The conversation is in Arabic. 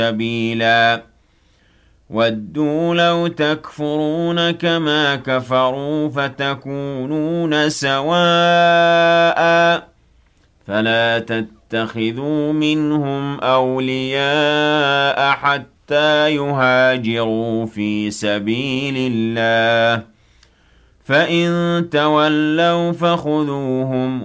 سبيلا وَدُّوا لَوْ تَكْفُرُونَ كَمَا كَفَرُوا فَتَكُونُونَ سَوَاءً فَلَا تَتَّخِذُوا مِنْهُمْ أَوْلِيَاءَ حَتَّى يُهَاجِرُوا فِي سَبِيلِ اللَّهِ فَإِن تَوَلَّوْا فَخُذُوهُمْ